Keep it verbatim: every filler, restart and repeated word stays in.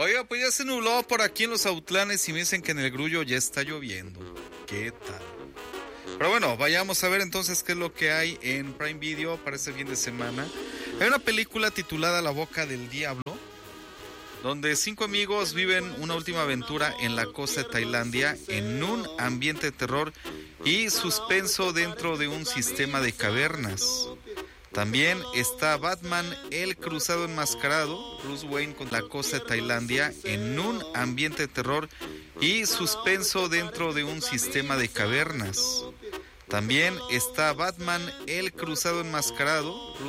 Oiga, pues ya se nubló por aquí en los Autlanes y me dicen que en el Grullo ya está lloviendo. ¿Qué tal? Pero bueno, vayamos a ver entonces qué es lo que hay en Prime Video para este fin de semana. Hay una película titulada La Boca del Diablo, donde cinco amigos viven una última aventura en la costa de Tailandia en un ambiente de terror y suspenso dentro de un sistema de cavernas. También está Batman, el cruzado enmascarado, Bruce Wayne con la costa de Tailandia en un ambiente de terror y suspenso dentro de un sistema de cavernas. También está Batman, el cruzado enmascarado,